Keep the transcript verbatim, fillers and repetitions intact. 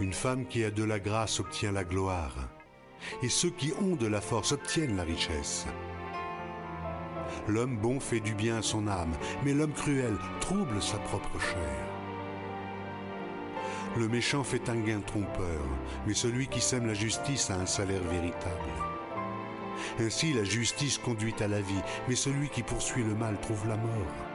Une femme qui a de la grâce obtient la gloire, et ceux qui ont de la force obtiennent la richesse. L'homme bon fait du bien à son âme, mais l'homme cruel trouble sa propre chair. Le méchant fait un gain trompeur, mais celui qui sème la justice a un salaire véritable. Ainsi la justice conduit à la vie, mais celui qui poursuit le mal trouve la mort.